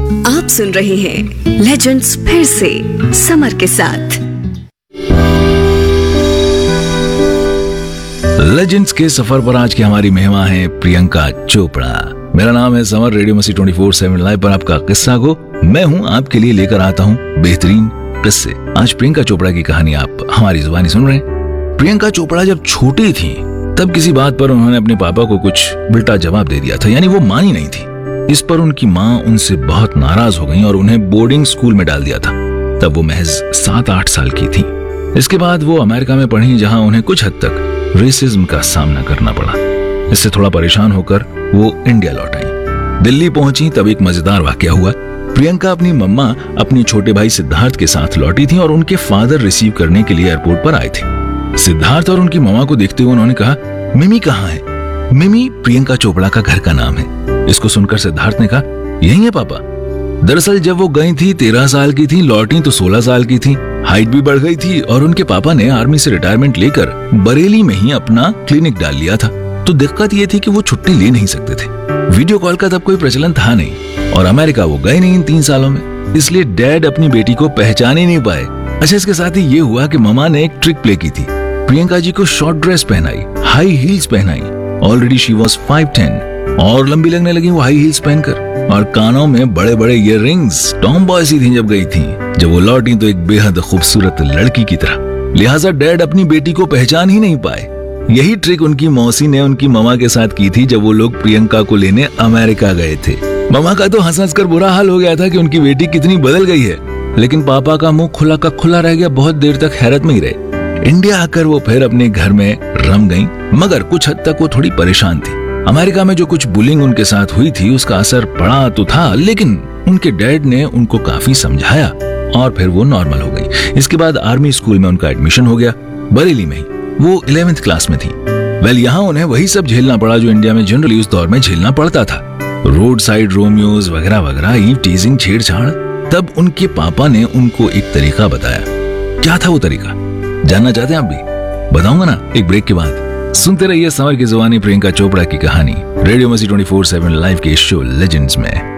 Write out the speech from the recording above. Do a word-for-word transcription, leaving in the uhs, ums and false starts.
आप सुन रहे हैं लेजेंड्स फिर से समर के साथ। लेजेंड्स के सफर पर आज की हमारी मेहमान है प्रियंका चोपड़ा। मेरा नाम है समर। रेडियो मसी ट्वेंटी फोर सेवन लाइव पर आपका किस्सा को मैं हूं आपके लिए लेकर आता हूं बेहतरीन किस्से। आज प्रियंका चोपड़ा की कहानी आप हमारी जुबानी सुन रहे हैं। प्रियंका चोपड़ा जब छोटी थी तब किसी बात पर उन्होंने अपने पापा को कुछ उल्टा जवाब दे दिया था, यानी वो मानी नहीं थी। इस पर उनकी माँ उनसे बहुत नाराज हो गई और उन्हें बोर्डिंग स्कूल में डाल दिया था। तब वो महज सात आठ साल की थी। इसके बाद वो अमेरिका में पढ़ी, जहां उन्हें कुछ हद तक रेसिज्म का सामना करना पड़ा। इससे थोड़ा परेशान होकर वो इंडिया लौट आई। दिल्ली पहुंची तब एक मजेदार वाकया हुआ। प्रियंका अपनी मम्मा अपने छोटे भाई सिद्धार्थ के साथ लौटी थी और उनके फादर रिसीव करने के लिए एयरपोर्ट पर आए थे। सिद्धार्थ और उनकी मम्मा को देखते हुए उन्होंने कहा, मिमी कहाँ है? मिमी प्रियंका चोपड़ा का घर का नाम है। इसको सुनकर सिद्धार्थ ने कहा, यही है पापा। दरअसल जब वो गई थी तेरह साल की थी, लौटी तो सोलह साल की थी। हाइट भी बढ़ गई थी और उनके पापा ने आर्मी से रिटायरमेंट लेकर बरेली में ही अपना क्लिनिक डाल लिया था। तो दिक्कत ये थी कि वो छुट्टी ले नहीं सकते थे। वीडियो कॉल का तब कोई प्रचलन था नहीं और अमेरिका वो गए नहीं इन तीन सालों में, इसलिए डैड अपनी बेटी को पहचान ही नहीं पाए। अच्छा, इसके साथ ही ये हुआ कि ममा ने एक ट्रिक प्ले की थी। प्रियंका जी को शॉर्ट ड्रेस पहनाई, हाई हील्स पहनाई। Already she was five ten और लंबी लगने लगी वो हाई हील्स पहनकर, और कानों में बड़े बड़े ईयररिंग्स। टॉम बॉय सी थी जब गई थी। जब वो लौटी तो एक बेहद खूबसूरत लड़की की तरह। लिहाजा डैड अपनी बेटी को पहचान ही नहीं पाए। यही ट्रिक उनकी मौसी ने उनकी ममा के साथ की थी जब वो लोग प्रियंका को लेने अमेरिका गए थे। ममा का तो हंस हंस कर बुरा हाल हो गया था कि उनकी बेटी कितनी बदल गई है, लेकिन पापा का मुंह खुला का खुला रह गया। बहुत देर तक हैरत में ही रहे। इंडिया आकर वो फिर अपने घर में रम गई, मगर कुछ हद तक वो थोड़ी परेशान थी। अमेरिका में जो कुछ बुलिंग उनके साथ हुई थी उसका असर पड़ा तो था, लेकिन उनके डैड ने उनको काफी समझाया और फिर वो नॉर्मल हो गई। इसके बाद आर्मी स्कूल में उनका एडमिशन हो गया, बरेली में ही। वो इलेवेंथ क्लास में थी। वेल, यहाँ उन्हें वही सब झेलना पड़ा जो इंडिया में जनरली उस दौर में झेलना पड़ता था। रोड साइड रोमियोज वगैरह वगैरह, ईव टीजिंग, छेड़छाड़। तब उनके पापा ने उनको एक तरीका बताया। क्या था वो तरीका, जानना चाहते हैं आप भी? बताऊंगा ना एक ब्रेक के बाद। सुनते रहिए समर की जुबानी प्रियंका चोपड़ा की कहानी रेडियो मसी ट्वेंटी फोर सेवन लाइव के शो लेजेंड्स में।